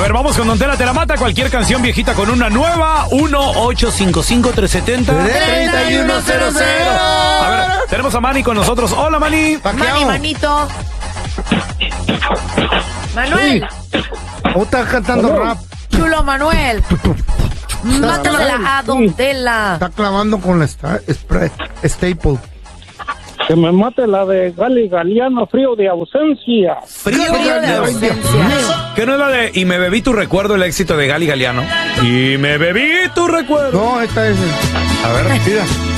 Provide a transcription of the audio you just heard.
ver, vamos con Don Tela Te la Mata. Cualquier canción viejita con una nueva. 1-855-370-3100. A ver, tenemos a Manny con nosotros. Hola, Manny. Manny, manito. Manuel. ¿O estás cantando rap? Chulo Manuel. Mátasela a Don Tela. Está clavando con la Staple. Que me mate la de Gali Galiano, frío de ausencia. Frío de ausencia. ¿Qué no es la de Y me bebí tu recuerdo, el éxito de Gali Galiano? Y me bebí tu recuerdo. No, esta es. A ver, mira.